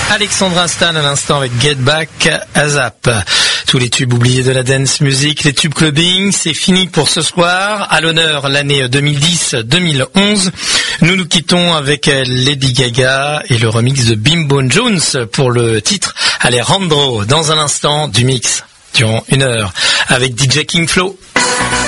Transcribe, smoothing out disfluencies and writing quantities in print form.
Alexandra Stan à l'instant avec Get Back ASAP. Tous les tubes oubliés de la dance music, les tubes clubbing, c'est fini pour ce soir. À l'honneur, l'année 2010-2011. Nous nous quittons avec Lady Gaga et le remix de Bimbo Jones pour le titre Alejandro. Dans un instant, du mix durant 1 heure avec DJ King Flo.